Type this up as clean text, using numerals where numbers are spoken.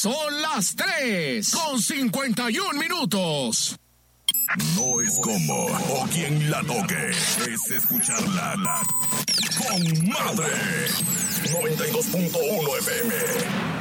Son las 3:51. No es como o quien la toque, es escucharla con madre. 92.1 FM.